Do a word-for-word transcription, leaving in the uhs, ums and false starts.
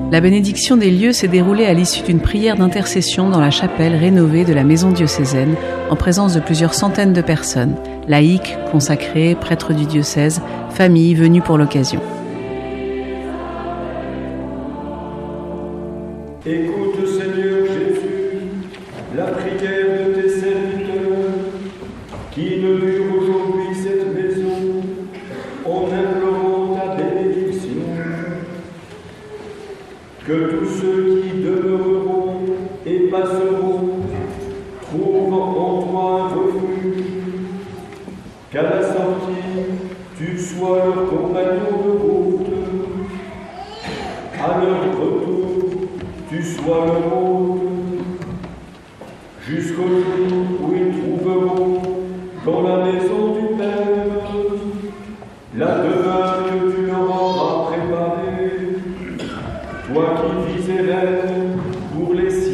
La bénédiction des lieux s'est déroulée à l'issue d'une prière d'intercession dans la chapelle rénovée de la maison diocésaine, en présence de plusieurs centaines de personnes, laïcs, consacrés, prêtres du diocèse, familles venues pour l'occasion. Écoute, Seigneur Jésus, la prière de tes serviteurs qui inaugurent aujourd'hui cette maison en implorant ta bénédiction. Que tous ceux qui demeureront et passeront trouvent en toi un refuge, qu'à la sortie tu sois leur compagnon de route, à leur retour tu sois leur hôte, jusqu'au jour où ils trouveront dans la maison du Père la demeure que tu leur auras préparée, toi qui vis et règnes